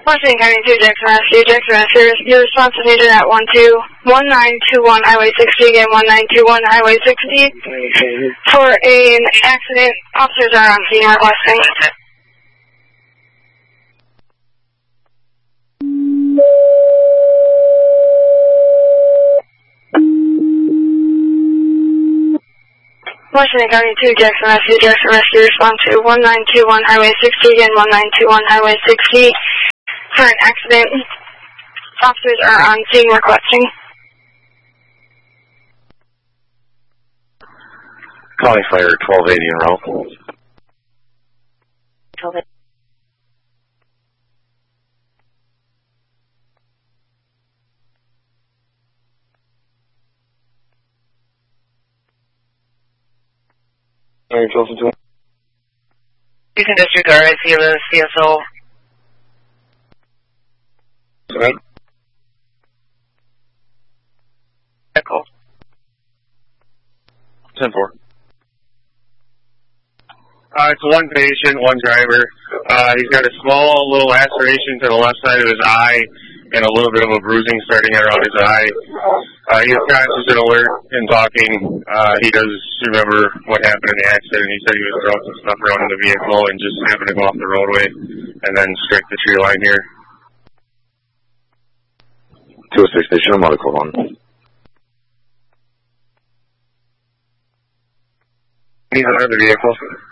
Washington County 2, Jackson Rescue. Jackson Rescue. Your response is needed at 121921 Highway 60. Again, 1921 Highway 60. For an accident, officers are on scene requesting. Washington County 2, Jackson Rescue. Jackson Rescue. Response to 1921 Highway 60. Again, 1921 Highway 60. For an accident, officers are on scene requesting. County Fire 1280 en route. 1280. Very close to it. Houston District RIC of CSO. Right. Echo. 10-4. It's one patient, one driver. He's got a small little laceration to the left side of his eye and a little bit of a bruising starting around his eye. He was conscious and alert and talking. He does remember what happened in the accident. He said he was throwing some stuff around in the vehicle and just happened to go off the roadway and then strike the tree line here. 206 station, I'm out of code 1. He's under the vehicle.